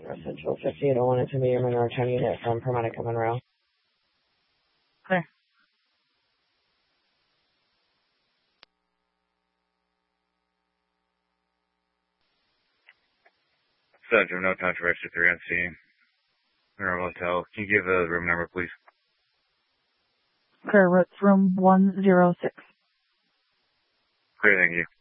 Central 5801 to be your Monroe County unit from Permatica Monroe. Clear. Jim, no time for extra 3 on scene. Monroe Motel. Can you give the room number, please? Clear, it's room 106. Clear, thank you.